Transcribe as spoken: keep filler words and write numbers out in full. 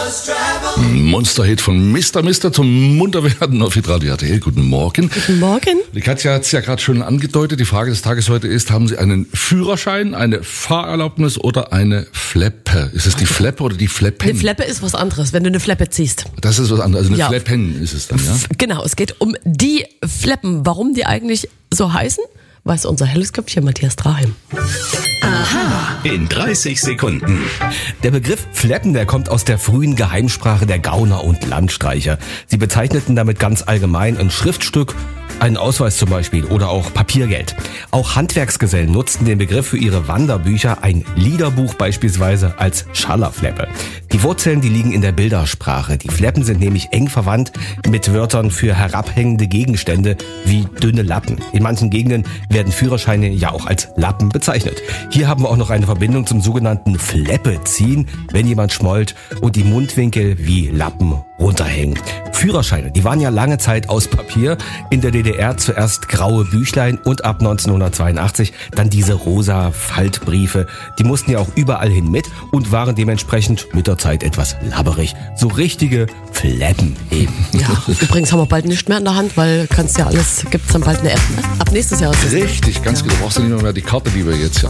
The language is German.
Monsterhit von Mister Mister zum Munterwerden auf Hitradio R T L. Guten Morgen. Guten Morgen. Die Katja hat es ja gerade schon angedeutet. Die Frage des Tages heute ist, haben Sie einen Führerschein, eine Fahrerlaubnis oder eine Fleppe? Ist es die Fleppe oder die Fleppen? Eine Fleppe ist was anderes, wenn du eine Fleppe ziehst. Das ist was anderes. Also eine Ja. Fleppen ist es dann, ja? Genau, es geht um die Fleppen. Warum die eigentlich so heißen, weiß unser helles Köpfchen Matthias Draheim. In dreißig Sekunden. Der Begriff Fleppen, der kommt aus der frühen Geheimsprache der Gauner und Landstreicher. Sie bezeichneten damit ganz allgemein ein Schriftstück, einen Ausweis zum Beispiel oder auch Papiergeld. Auch Handwerksgesellen nutzten den Begriff für ihre Wanderbücher, ein Liederbuch beispielsweise, als Schallerfleppe. Die Wurzeln, die liegen in der Bildersprache. Die Fleppen sind nämlich eng verwandt mit Wörtern für herabhängende Gegenstände wie dünne Lappen. In manchen Gegenden werden Führerscheine ja auch als Lappen bezeichnet. Hier haben wir auch noch eine Verbindung zum sogenannten Fleppe ziehen, wenn jemand schmollt und die Mundwinkel wie Lappen runterhängen. Führerscheine, die waren ja lange Zeit aus Papier. In der D D R zuerst graue Büchlein und ab neunzehnhundertzweiundachtzig dann diese rosa Faltbriefe. Die mussten ja auch überall hin mit und waren dementsprechend mit der Zeit etwas labberig. So richtige Fleppen eben. Ja, übrigens haben wir bald nicht mehr in der Hand, weil kannst ja alles, gibt's dann bald eine App. Ne? Ab nächstes Jahr ist es. Richtig, ganz genau. Du brauchst ja nicht mehr die Karte, die wir jetzt ja